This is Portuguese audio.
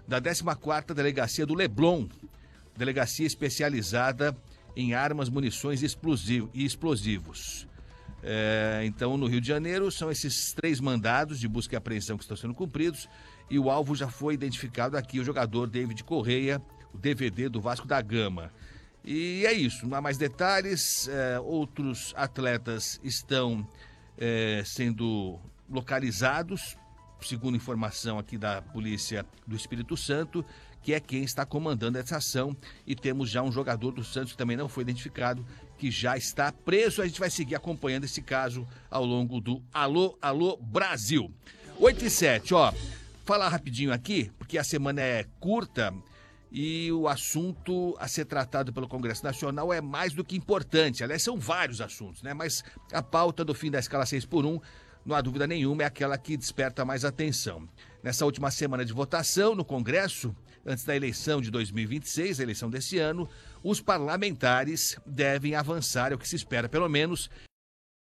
da 14ª Delegacia do Leblon, delegacia especializada em armas, munições e explosivos. Então, no Rio de Janeiro, são esses 3 mandados de busca e apreensão que estão sendo cumpridos e o alvo já foi identificado aqui, o jogador David Correia, o DVD do Vasco da Gama. E é isso, não há mais detalhes, outros atletas estão sendo localizados, segundo informação aqui da Polícia do Espírito Santo, que é quem está comandando essa ação, e temos já um jogador do Santos que também não foi identificado, que já está preso. A gente vai seguir acompanhando esse caso ao longo do Alô, Alô Brasil. 8h07, falar rapidinho aqui, porque a semana é curta e o assunto a ser tratado pelo Congresso Nacional é mais do que importante. Aliás, são vários assuntos, né? Mas a pauta do fim da escala 6x1, não há dúvida nenhuma, é aquela que desperta mais atenção. Nessa última semana de votação no Congresso, antes da eleição de 2026, a eleição desse ano, os parlamentares devem avançar, é o que se espera pelo menos,